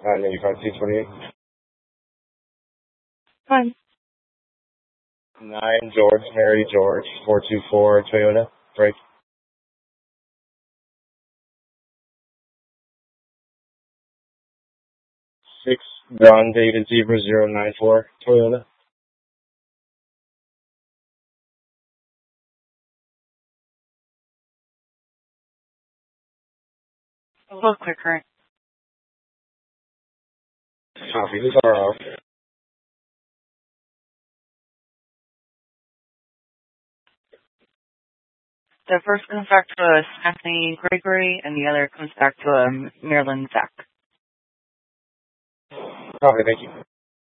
95 228. Fine. 9 George, Mary George, 424 Toyota, break. 6 John David Zebra 094 Toyota. A little quicker. Copy, this RO. The first comes back to a Stephanie Gregory, and the other comes back to a Marilyn Zach. Copy, thank you.